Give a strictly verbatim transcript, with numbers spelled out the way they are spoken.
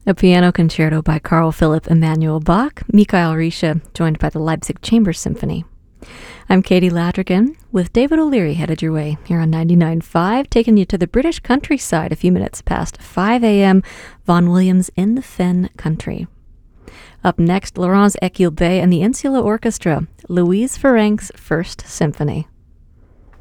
A piano concerto by Carl Philipp Emanuel Bach, Michael Rische, joined by the Leipzig Chamber Symphony. I'm Katie Ladrigan with David O'Leary headed your way here on ninety-nine point five, taking you to the British countryside a few minutes past five a.m. Vaughan Williams in the Fen Country. Up next, Laurence Equilbé and the Insula Orchestra, Louise Ferenc's First Symphony.